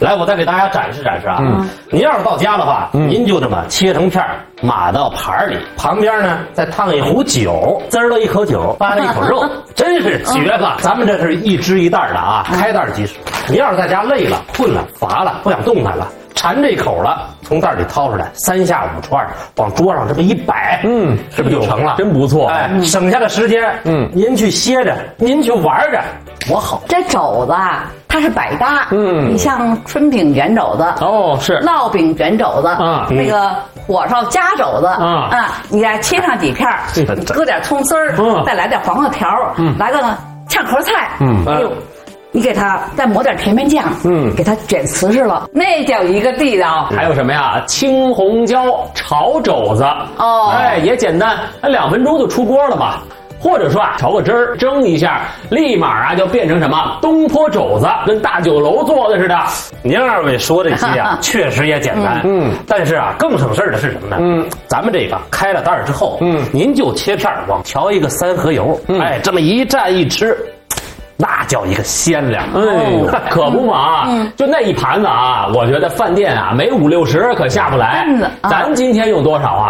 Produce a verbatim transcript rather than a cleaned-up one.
来，我再给大家展示展示啊。嗯，您要是到家的话，嗯、您就这么切成片儿，码到盘里，旁边呢再烫一壶酒，滋儿了一口酒，扒了一口肉，真是绝了！咱们这是一只一袋的啊，开袋即食。您要是在家累了、困了、乏了，不想动弹了。馋这口了，从袋里掏出来，三下五除二往桌上这么一摆，嗯，是不是就成了？ 真不错， 哎，嗯、省下的时间，嗯，您去歇着，您去玩着，多好。 这肘子啊，它是百搭，嗯，你像春饼卷肘子， 哦，是烙饼卷肘子，啊，那个火烧夹肘子，啊啊，你再切上几片，搁点葱丝儿，嗯，再来点黄瓜条，嗯，来个炝壳菜，嗯，哎呦。你给它再抹点甜面酱，嗯，给它卷瓷实了，那叫一个地道。 还有什么呀？青红椒炒肘子，哦，哎，也简单，两分钟就出锅了吧。或者说啊，调个汁儿蒸一下，立马啊就变成什么东坡肘子，跟大酒楼做的似的。 您二位说这些啊，确实也简单，嗯，但是啊，更省事儿的是什么呢？嗯，咱们这个开了袋儿之后，嗯，您就切片儿，往调一个三合油，嗯、哎，这么一蘸一吃。那叫一个鲜亮， 哎呦，可不嘛！嗯，就那一盘子啊，我觉得饭店啊没五六十可下不来。咱今天用多少啊？